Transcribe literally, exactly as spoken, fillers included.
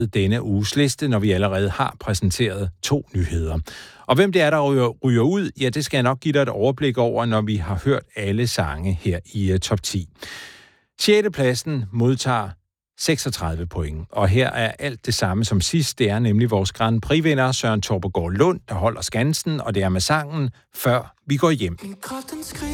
denne uges liste, når vi allerede har præsenteret to nyheder. Og hvem det er, der ryger, ryger ud, ja, det skal jeg nok give dig et overblik over, når vi har hørt alle sange her i uh, top ti. sjette pladsen modtager seksogtredive point, og her er alt det samme som sidst. Det er nemlig vores Grand Prix-vinder Søren Torpegaard Lund, der holder skansen, og det er med sangen Før vi går hjem.